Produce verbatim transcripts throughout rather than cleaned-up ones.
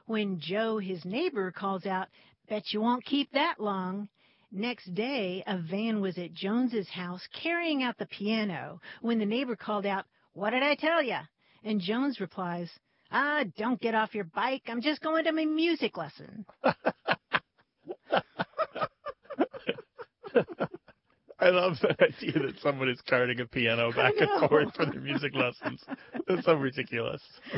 when Joe, his neighbor, calls out, "Bet you won't keep that long." Next day, a van was at Jones's house carrying out the piano when the neighbor called out, "What did I tell you?" And Jones replies, "Ah, don't get off your bike. I'm just going to my music lesson." I love the idea that someone is carting a piano back and forth for their music lessons. That's so ridiculous.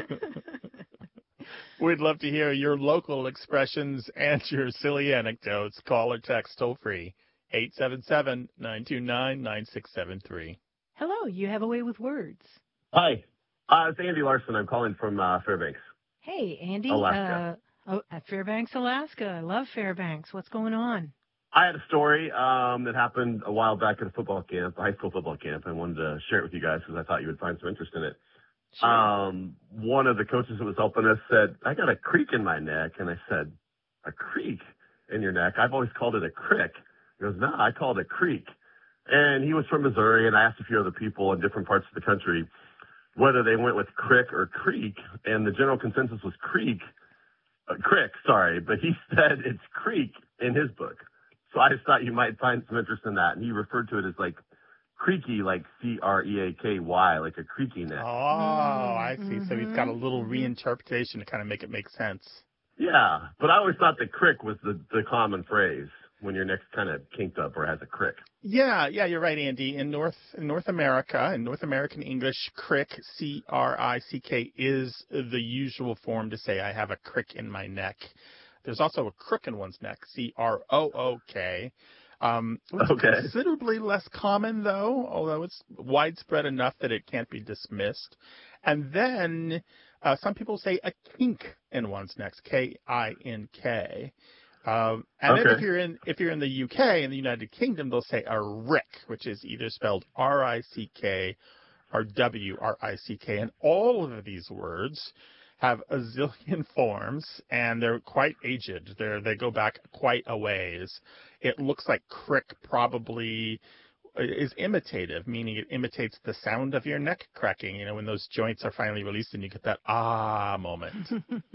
We'd love to hear your local expressions and your silly anecdotes. Call or text toll free, eight seven seven, nine two nine, nine six seven three. Hello, you have a way with words. Hi, uh, it's Andy Larson. I'm calling from uh, Fairbanks. Hey, Andy. Alaska. Uh, oh, at Fairbanks, Alaska. I love Fairbanks. What's going on? I had a story um, that happened a while back at a football camp, a high school football camp. I wanted to share it with you guys because I thought you would find some interest in it. Sure. Um, one of the coaches that was helping us said, "I got a creak in my neck." And I said, "A creak in your neck? I've always called it a crick." He goes, "No, I call it a creak." And he was from Missouri, and I asked a few other people in different parts of the country whether they went with crick or creek, and the general consensus was creek, uh, crick, sorry, but he said it's creek in his book. So I just thought you might find some interest in that. And he referred to it as like creaky, like C R E A K Y, like a creaky neck. Oh, I see. Mm-hmm. So he's got a little reinterpretation to kind of make it make sense. Yeah, but I always thought that crick was the, the common phrase when your neck's kind of kinked up or has a crick. Yeah, yeah, you're right, Andy. In North in North America, in North American English, crick, C R I C K, is the usual form to say I have a crick in my neck. There's also a crook in one's neck, C R O O K. Um, it's okay. considerably less common, though, although it's widespread enough that it can't be dismissed. And then uh, some people say a kink in one's neck, K I N K. Um, and okay. then if you're in if you're in the U K, in the United Kingdom, they'll say a rick, which is either spelled R I C K or W R I C K. And all of these words have a zillion forms, and they're quite aged. They're, they go back quite a ways. It looks like crick probably is imitative, meaning it imitates the sound of your neck cracking, you know, when those joints are finally released and you get that ah moment.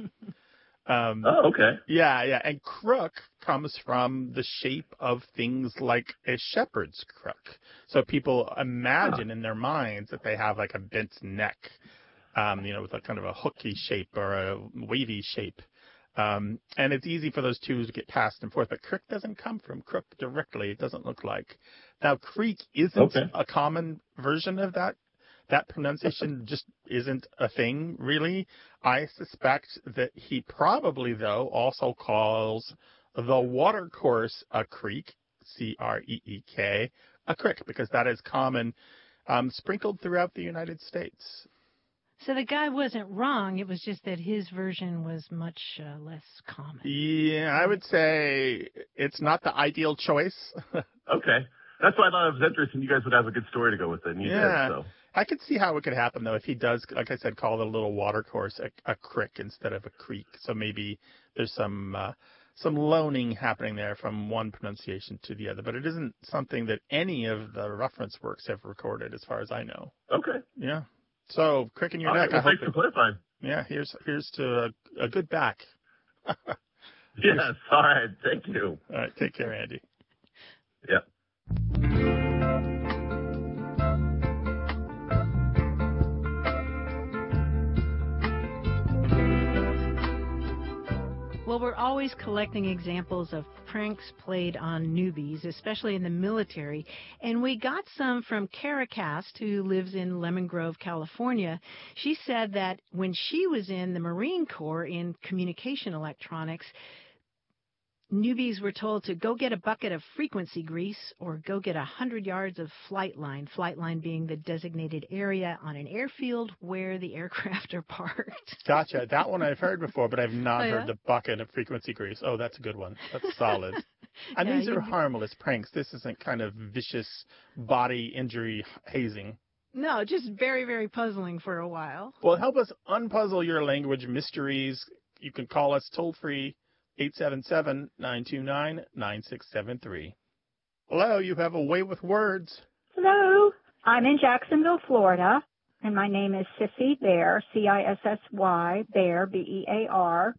um, oh, okay. Yeah, yeah. And crook comes from the shape of things like a shepherd's crook. So people imagine huh. in their minds that they have like a bent neck. Um, you know, with a kind of a hooky shape or a wavy shape. Um, and it's easy for those two to get passed and forth. But crick doesn't come from crook directly. It doesn't look like. Now, creek isn't okay. a common version of that. That pronunciation just isn't a thing, really. I suspect that he probably, though, also calls the watercourse a creek, C R E E K, a crick, because that is common, um, sprinkled throughout the United States. So the guy wasn't wrong. It was just that his version was much uh, less common. Yeah, I would say it's not the ideal choice. Okay. That's why I thought it was interesting. You guys would have a good story to go with it, and you yeah. did, so. I could see how it could happen, though, if he does, like I said, call the little water course a, a crick instead of a creek. So maybe there's some uh, some loaning happening there from one pronunciation to the other. But it isn't something that any of the reference works have recorded, as far as I know. Okay. Yeah. So, crick in your all neck. Right, well, I thanks hope for clarifying. Yeah, here's here's to a, a good back. Yes, all right. Thank you. All right, take care, Andy. Yep. Well, we're always collecting examples of pranks played on newbies, especially in the military. And we got some from Kara Cast, who lives in Lemon Grove, California. She said that when she was in the Marine Corps in communication electronics, newbies were told to go get a bucket of frequency grease or go get one hundred yards of flight line, flight line being the designated area on an airfield where the aircraft are parked. Gotcha. That one I've heard before, but I've not Oh, yeah? heard the bucket of frequency grease. Oh, that's a good one. That's solid. And Yeah, these are you- harmless pranks. This isn't kind of vicious body injury hazing. No, just very, very puzzling for a while. Well, help us unpuzzle your language mysteries. You can call us toll-free, eight seven seven, nine two nine, nine six seven three. Hello, you have a way with words. Hello, I'm in Jacksonville, Florida, and my name is Sissy Bear, C I S S Y, Bear, B E A R.